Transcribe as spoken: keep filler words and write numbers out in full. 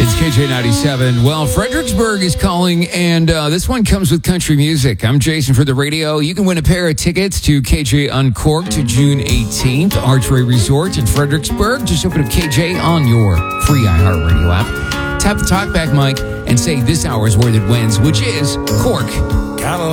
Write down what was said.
It's K J ninety-seven. Well, Fredericksburg is calling, and uh, this one comes with country music. I'm Jason for the radio. You can win a pair of tickets to K J Uncorked to June eighteenth, Archway Resort in Fredericksburg. Just open up K J on your free iHeartRadio app. Tap the talkback mic and say this hour's word that wins, which is Cork.